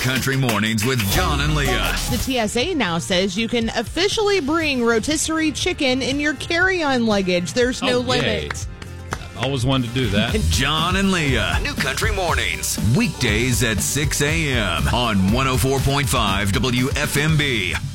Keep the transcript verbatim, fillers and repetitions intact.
Country Mornings with John and Leah. The T S A now says you can officially bring rotisserie chicken in your carry-on luggage. There's no Oh, limit. I always wanted to do that. John and Leah. New Country Mornings. Weekdays at six a.m. on one oh four point five W F M B.